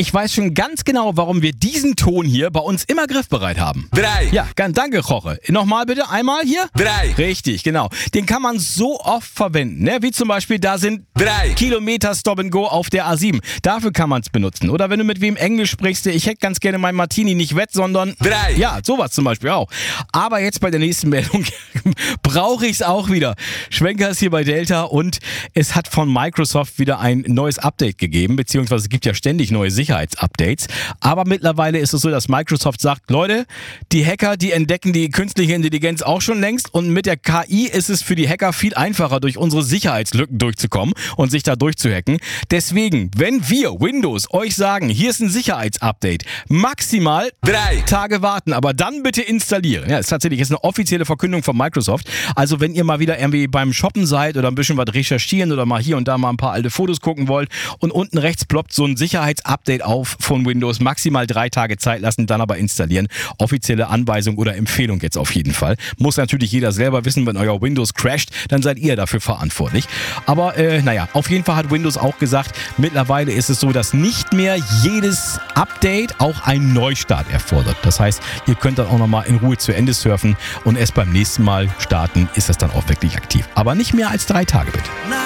Ich weiß schon ganz genau, warum wir diesen Ton hier bei uns immer griffbereit haben. 3. Ja, danke, Jorge. Nochmal bitte, einmal hier. 3. Richtig, genau. Den kann man so oft verwenden, ne? Wie zum Beispiel, da sind 3. Kilometer Stop and Go auf der A7. Dafür kann man es benutzen. Oder wenn du mit wem Englisch sprichst, ich hätte ganz gerne mein Martini nicht wett, sondern 3. Ja, sowas zum Beispiel auch. Aber jetzt bei der nächsten Meldung brauche ich es auch wieder. Schwenker ist hier bei Delta und es hat von Microsoft wieder ein neues Update gegeben, beziehungsweise es gibt ja ständig neue Sicherheitsupdates. Aber mittlerweile ist es so, dass Microsoft sagt, Leute, die Hacker, die entdecken die künstliche Intelligenz auch schon längst und mit der KI ist es für die Hacker viel einfacher, durch unsere Sicherheitslücken durchzukommen und sich da durchzuhacken. Deswegen, wenn wir Windows euch sagen, hier ist ein Sicherheitsupdate, maximal 3. Tage warten, aber dann bitte installieren. Ja, ist tatsächlich jetzt eine offizielle Verkündung von Microsoft. Also wenn ihr mal wieder irgendwie beim Shoppen seid oder ein bisschen was recherchieren oder mal hier und da mal ein paar alte Fotos gucken wollt und unten rechts ploppt so ein Sicherheitsupdate auf von Windows, maximal 3 Tage Zeit lassen, dann aber installieren. Offizielle Anweisung oder Empfehlung jetzt auf jeden Fall. Muss natürlich jeder selber wissen, wenn euer Windows crasht, dann seid ihr dafür verantwortlich. Aber auf jeden Fall hat Windows auch gesagt, mittlerweile ist es so, dass nicht mehr jedes Update auch einen Neustart erfordert. Das heißt, ihr könnt dann auch nochmal in Ruhe zu Ende surfen und erst beim nächsten Mal starten, ist das dann auch wirklich aktiv. Aber nicht mehr als 3 Tage bitte.